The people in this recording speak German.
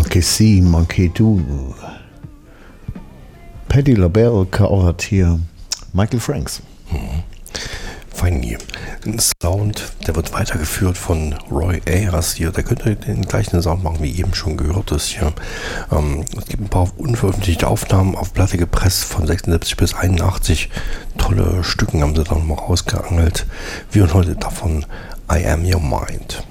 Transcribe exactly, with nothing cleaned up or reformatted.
manqué ci, manqué du. Patti LaBelle covert hier Michael Franks. Hm. Fein hier. Ein Sound, der wird weitergeführt von Roy Ayers hier. Der könnte den gleichen Sound machen, wie eben schon gehört ist hier. Ähm, es gibt ein paar unveröffentlichte Aufnahmen auf Platte gepresst von sechsundsiebzig bis einundachtzig. Tolle Stücken haben sie da nochmal rausgeangelt. Wir hören heute davon I Am Your Mind.